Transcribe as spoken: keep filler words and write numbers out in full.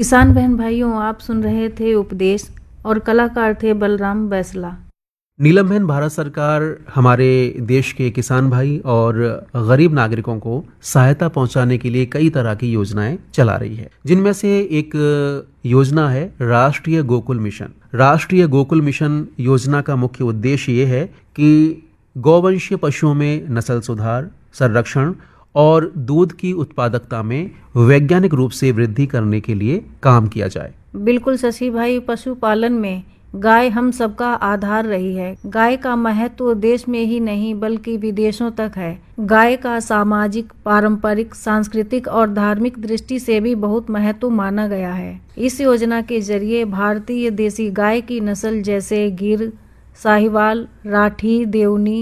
किसान बहन भाइयों, आप सुन रहे थे उपदेश और कलाकार थे बलराम बैसला। नीलम बहन, भारत सरकार हमारे देश के किसान भाई और गरीब नागरिकों को सहायता पहुंचाने के लिए कई तरह की योजनाएं चला रही है, जिनमें से एक योजना है राष्ट्रीय गोकुल मिशन। राष्ट्रीय गोकुल मिशन योजना का मुख्य उद्देश्य ये है कि गौवंशीय पशुओं में नस्ल सुधार, संरक्षण और दूध की उत्पादकता में वैज्ञानिक रूप से वृद्धि करने के लिए काम किया जाए। बिल्कुल शशि भाई, पशुपालन में गाय हम सबका आधार रही है। गाय का महत्व देश में ही नहीं बल्कि विदेशों तक है। गाय का सामाजिक, पारंपरिक, सांस्कृतिक और धार्मिक दृष्टि से भी बहुत महत्व माना गया है। इस योजना के जरिए भारतीय देसी गाय की नस्ल जैसे गिर, साहिवाल, राठी, देवनी,